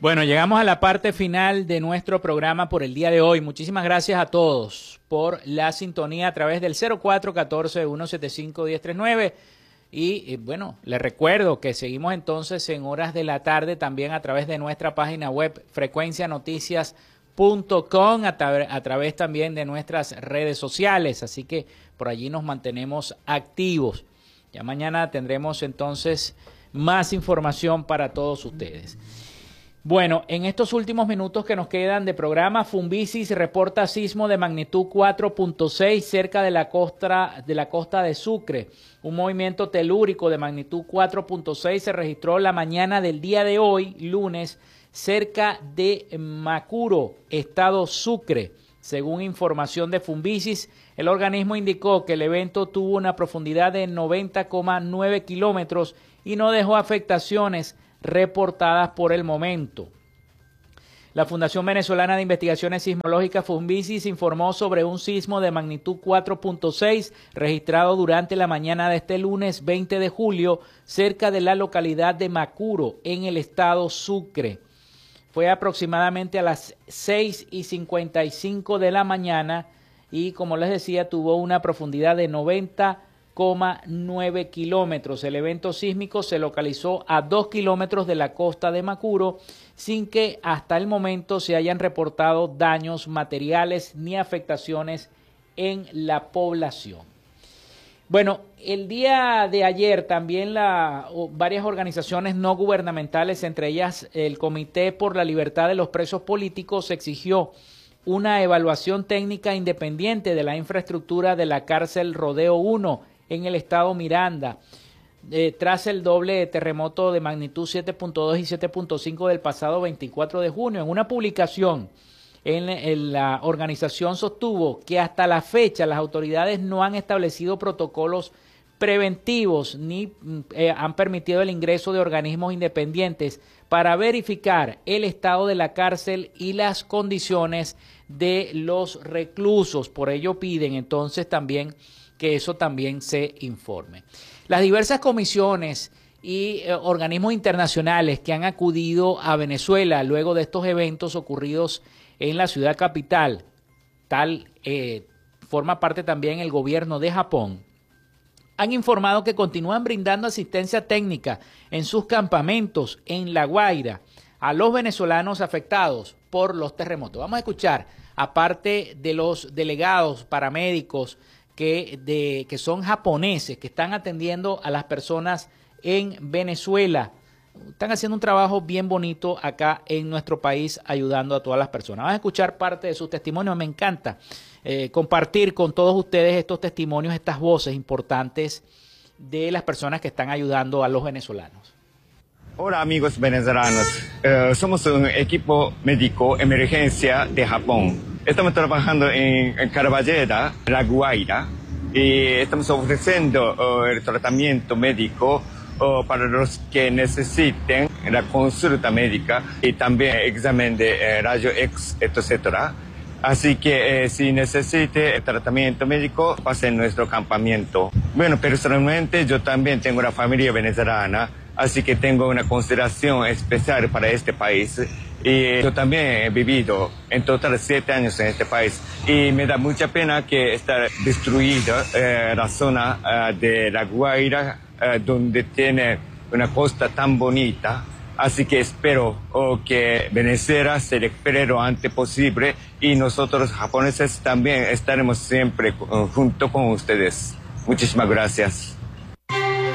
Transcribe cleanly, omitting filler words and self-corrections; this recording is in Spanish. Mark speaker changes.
Speaker 1: Bueno, llegamos a la parte final de nuestro programa por el día de hoy. Muchísimas gracias a todos por la sintonía a través del 0414-175-1039. Y bueno, les recuerdo que seguimos entonces en horas de la tarde también a través de nuestra página web frecuencianoticias.com, a través también de nuestras redes sociales. Así que por allí nos mantenemos activos. Ya mañana tendremos entonces más información para todos ustedes. Bueno, en estos últimos minutos que nos quedan de programa, Fumbisis reporta sismo de magnitud 4.6 cerca de la costa de Sucre. Un movimiento telúrico de magnitud 4.6 se registró la mañana del día de hoy, lunes, cerca de Macuro, estado Sucre. Según información de Fumbisis, el organismo indicó que el evento tuvo una profundidad de 90,9 kilómetros y no dejó afectaciones reportadas por el momento. La Fundación Venezolana de Investigaciones Sismológicas Fumbisis informó sobre un sismo de magnitud 4.6 registrado durante la mañana de este lunes 20 de julio cerca de la localidad de Macuro en el estado Sucre. Fue aproximadamente a las 6:55 de la mañana y, como les decía, tuvo una profundidad de 90,9 kilómetros. El evento sísmico se localizó a 2 kilómetros de la costa de Macuro, sin que hasta el momento se hayan reportado daños materiales ni afectaciones en la población. Bueno, el día de ayer también varias organizaciones no gubernamentales, entre ellas el Comité por la Libertad de los Presos Políticos, exigió una evaluación técnica independiente de la infraestructura de la cárcel Rodeo 1 en el estado Miranda, tras el doble terremoto de magnitud 7.2 y 7.5 del pasado 24 de junio. En una publicación, la organización sostuvo que hasta la fecha las autoridades no han establecido protocolos preventivos ni han permitido el ingreso de organismos independientes para verificar el estado de la cárcel y las condiciones de los reclusos. Por ello piden entonces también que eso también se informe. Las diversas comisiones y organismos internacionales que han acudido a Venezuela luego de estos eventos ocurridos en la ciudad capital, forma parte también el gobierno de Japón, han informado que continúan brindando asistencia técnica en sus campamentos en La Guaira a los venezolanos afectados por los terremotos. Vamos a escuchar, aparte de los delegados paramédicos que son japoneses, que están atendiendo a las personas en Venezuela. Están haciendo un trabajo bien bonito acá en nuestro país, ayudando a todas las personas. Vamos a escuchar parte de sus testimonios. Me encanta compartir con todos ustedes estos testimonios, estas voces importantes de las personas que están ayudando a los venezolanos.
Speaker 2: Hola amigos venezolanos, somos un equipo médico emergencia de Japón. Estamos trabajando en Carballeda, La Guaira, y estamos ofreciendo el tratamiento médico para los que necesiten la consulta médica y también examen de rayo X, etc. Así que si necesite el tratamiento médico, pase en nuestro campamento. Bueno, personalmente yo también tengo una familia venezolana, así que tengo una consideración especial para este país. Y yo también he vivido en total 7 años en este país y me da mucha pena que está destruida la zona de La Guaira, donde tiene una costa tan bonita. Así que espero que Venezuela se recupere lo antes posible y nosotros japoneses también estaremos siempre junto con ustedes. Muchísimas gracias.